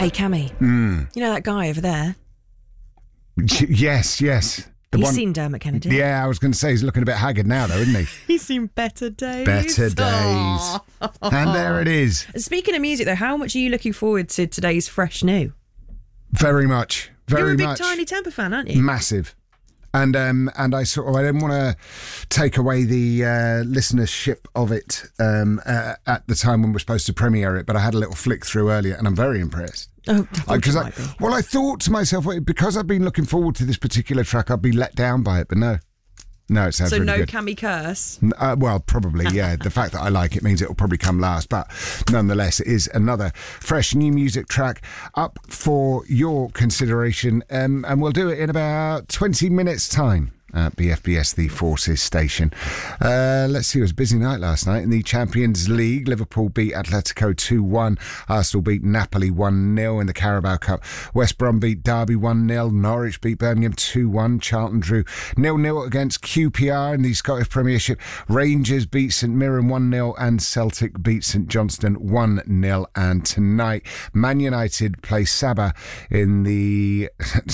Hey, Cammy. You know that guy over there? Yes. He's seen Dermot Kennedy. Yeah, I was going to say he's looking a bit haggard now, though, isn't he? He's seen better days. Better days. Aww. And there it is. Speaking of music, though, how much are you looking forward to today's Fresh New? Very much. Very much. You're a big Tiny Temper fan, aren't you? Massive. And I I didn't want to take away the listenership of it at the time when we're supposed to premiere it, but I had a little flick through earlier, and I'm very impressed. Oh, I thought to myself, because I've been looking forward to this particular track, I'd be let down by it, but no, it sounds really good. Cammy curse? Well, probably, yeah. The fact that I like it means it'll probably come last, but nonetheless, it is another fresh new music track up for your consideration, and we'll do it in about 20 minutes' time. At BFBS, the Forces station. Let's see, it was a busy night last night in the Champions League. Liverpool beat Atletico 2-1. Arsenal beat Napoli 1-0 in the Carabao Cup. West Brom beat Derby 1-0. Norwich beat Birmingham 2-1. Charlton drew 0-0 against QPR in the Scottish Premiership. Rangers beat St Mirren 1-0 and Celtic beat St Johnstone 1-0. And tonight, Man United play Sabah in the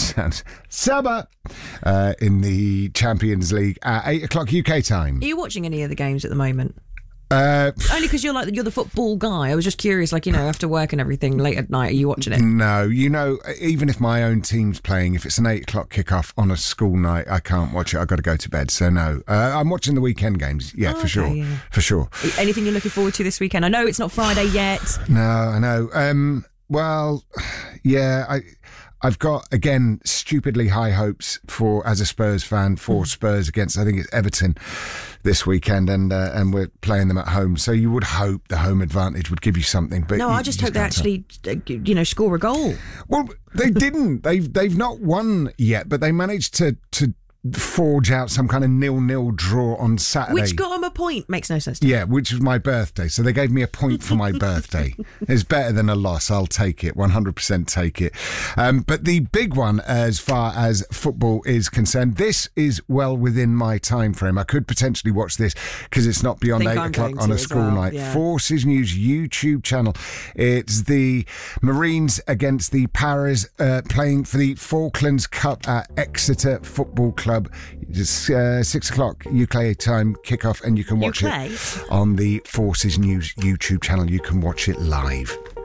in the Champions League at 8 o'clock UK time. Are you watching any of the games at the moment? Only because you're the football guy. I was just curious, after work and everything, late at night, are you watching it? No, even if my own team's playing, if it's an 8 o'clock kickoff on a school night, I can't watch it. I've got to go to bed. So no, I'm watching the weekend games. Yeah, for sure. Yeah. For sure. Anything you're looking forward to this weekend? I know it's not Friday yet. No, I know. Well, yeah, I've got, again, stupidly high hopes as a Spurs fan, for Spurs against, I think it's Everton this weekend, and we're playing them at home. So you would hope the home advantage would give you something. But no, I just hope they actually, score a goal. Well, they didn't. They've not won yet, but they managed to forge out some kind of 0-0 draw on Saturday. Which got them a point. Makes no sense to me. Yeah, which was my birthday. So they gave me a point for my birthday. It's better than a loss. I'll take it. 100% take it. But the big one, as far as football is concerned, this is well within my time frame. I could potentially watch this because it's not beyond 8 o'clock on a school night. Yeah. Forces News YouTube channel. It's the Marines against the Paras playing for the Falklands Cup at Exeter Football Club. It's 6 o'clock UK time kickoff, and you can watch it on the Forces News YouTube channel. You can watch it live.